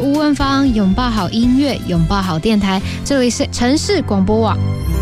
吴文芳，拥抱好音乐，拥抱好电台，这里是城市广播网。